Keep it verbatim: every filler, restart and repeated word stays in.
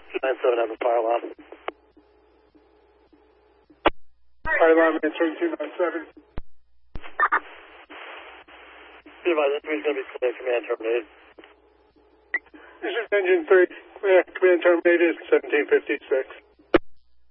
nine seven have a fire alarm. Fire alarm answering two nine seven. Be advised, that three is going to be clear, command terminated. This is engine three, clear, command terminated, seventeen fifty-six.